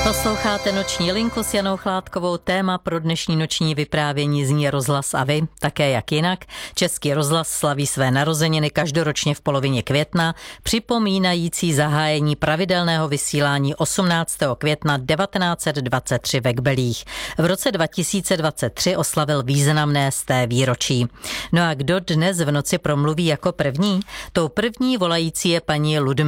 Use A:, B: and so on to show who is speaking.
A: Posloucháte Noční linku s Janou Chládkovou. Téma pro dnešní noční vyprávění zní Rozhlas a vy, také jak jinak. Český rozhlas slaví své narozeniny každoročně v polovině května, připomínající zahájení pravidelného vysílání 18. května 1923 ve Kbelích. V roce 2023 oslavil významné sté výročí. No a kdo dnes v noci promluví jako první? Tou první volající je paní Ludmila.